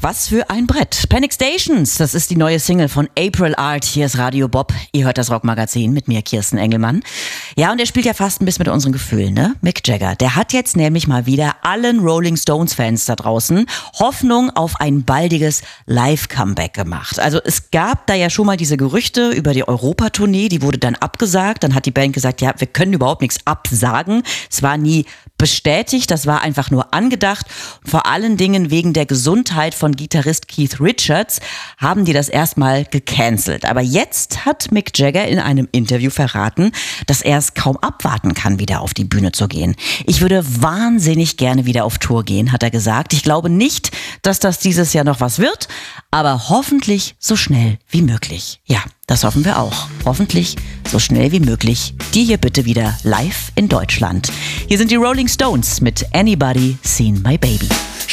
was für ein Brett. Panic Stations, das ist die neue Single von April Art. Hier ist Radio Bob. Ihr hört das Rockmagazin mit mir, Kirsten Engelmann. Ja, und er spielt ja fast ein bisschen mit unseren Gefühlen, ne? Mick Jagger. Der hat jetzt nämlich mal wieder allen Rolling Stones-Fans da draußen Hoffnung auf ein baldiges Live-Comeback gemacht. Also es gab da ja schon mal diese Gerüchte über die Europatournee, die wurde dann abgesagt. Dann hat die Band gesagt, ja, wir können überhaupt nichts absagen. Es war nie bestätigt, das war einfach nur angedacht. Vor allen Dingen wegen der Gesundheit von Gitarrist Keith Richards haben die das erstmal gecancelt. Aber jetzt hat Mick Jagger in einem Interview verraten, dass er es kaum abwarten kann, wieder auf die Bühne zu gehen. Ich würde wahnsinnig gerne wieder auf Tour gehen, hat er gesagt. Ich glaube nicht, dass das dieses Jahr noch was wird, aber hoffentlich so schnell wie möglich. Ja, das hoffen wir auch. Hoffentlich so schnell wie möglich. Die hier bitte wieder live in Deutschland. Hier sind die Rolling Stones mit Anybody Seen My Baby.